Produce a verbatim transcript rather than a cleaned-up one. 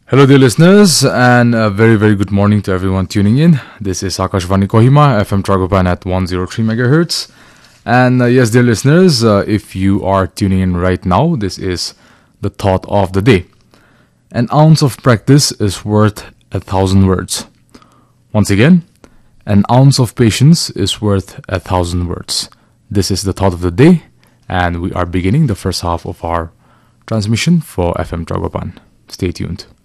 Hello, dear listeners, and a very, very good morning to everyone tuning in. This is Akashvani Kohima, F M Tragopan at one oh three megahertz. And uh, yes, dear listeners, uh, if you are tuning in right now, this is the thought of the day. An ounce of practice is worth a thousand words. Once again, an ounce of patience is worth a thousand words. This is the thought of the day, and we are beginning the first half of our transmission for F M Tragopan. Stay tuned.